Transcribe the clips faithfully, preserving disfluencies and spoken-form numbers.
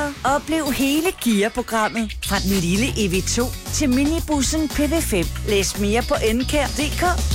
Oplev hele Kia-programmet fra den lille E V to til minibussen P V fem. Læs mere på enkær punktum d k.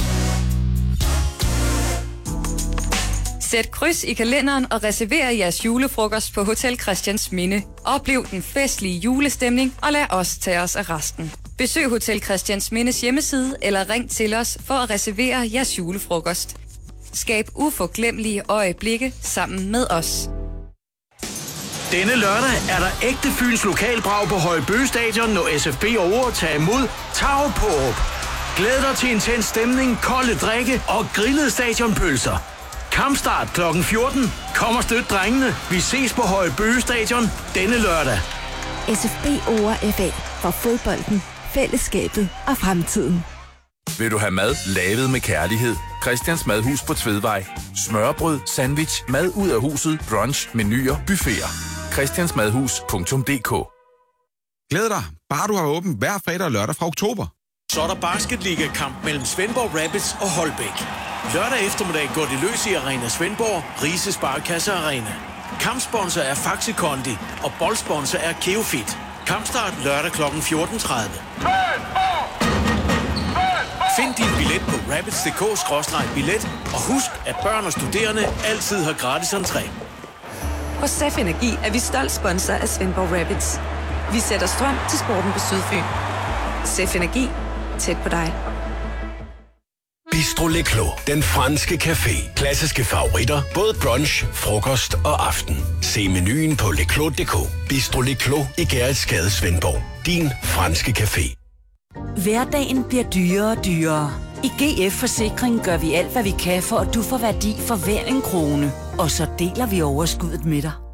Sæt kryds i kalenderen og reserver jeres julefrokost på Hotel Christiansminde. Oplev den festlige julestemning og lad os tage os af resten. Besøg Hotel Christiansmindes hjemmeside eller ring til os for at reservere jeres julefrokost. Skab uforglemmelige øjeblikke sammen med os. Denne lørdag er der ægte Fyns lokalbrag på Højbøge Stadion, når S F B over tager imod Tav Pårup. Glæd dig til intens stemning, kolde drikke og grillede stadionpølser. Kampstart klokken fjorten. Kom og støt drengene. Vi ses på Højbøge Stadion denne lørdag. S F B over F A for fodbolden, fællesskabet og fremtiden. Vil du have mad lavet med kærlighed? Christians Madhus på Tvedvej. Smørbrød, sandwich, mad ud af huset, brunch, menuer, buffeter. christiansmadhus punktum d k. Glæd dig, bare du har åbent hver fredag og lørdag fra oktober. Så er der basketliga-kamp mellem Svendborg Rapids og Holbæk. Lørdag eftermiddag går det løs i Arena Svendborg, Rise Sparkasse Arena. Kampsponsor er Faxi Kondi, og boldsponsor er Keofit. Kampstart lørdag klokken fjorten tredive. Find din billet på rapids punktum d k skråstreg billet, og husk, at børn og studerende altid har gratis entré. Hos S E F Energi er vi stolt sponsor af Svendborg Rapids. Vi sætter strøm til sporten på Sydfyn. S E F Energi. Tæt på dig. Bistro Le Clos, den franske café. Klassiske favoritter, både brunch, frokost og aften. Se menuen på leclos punktum d k. Bistro Le Clos i Gerritsgade, Svendborg. Din franske café. Hverdagen bliver dyrere og dyrere. I G F Forsikring gør vi alt, hvad vi kan, for at du får værdi for hver en krone. Og så deler vi overskuddet med dig.